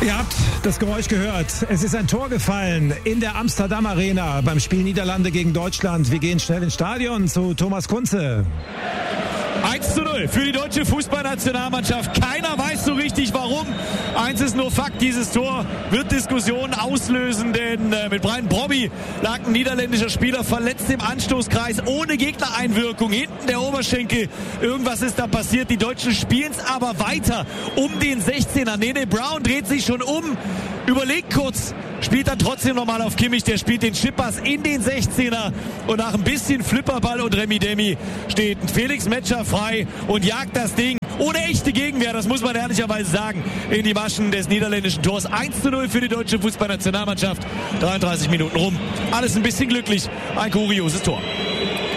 Ihr habt das Geräusch gehört. Es ist ein Tor gefallen in der Amsterdam Arena beim Spiel Niederlande gegen Deutschland. Wir gehen schnell ins Stadion zu Thomas Kunze. 1:0 für die deutsche Fußballnationalmannschaft. Keiner weiß so richtig warum. Eins ist nur Fakt, dieses Tor wird Diskussionen auslösen, denn mit Brian Brobby lag ein niederländischer Spieler verletzt im Anstoßkreis ohne Gegnereinwirkung. Hinten der Oberschenkel, irgendwas ist da passiert. Die Deutschen spielen es aber weiter um den 16er. Nene Brown dreht sich schon um, überlegt kurz, spielt dann trotzdem nochmal auf Kimmich, der spielt den Chippass in den 16er und nach ein bisschen Flipperball und Remi-Demi steht Felix Metscher frei und jagt das Ding ohne echte Gegenwehr, das muss man ehrlicherweise sagen, in die Maschen des niederländischen Tors. 1:0 für die deutsche Fußballnationalmannschaft, 33 Minuten rum, alles ein bisschen glücklich, ein kurioses Tor.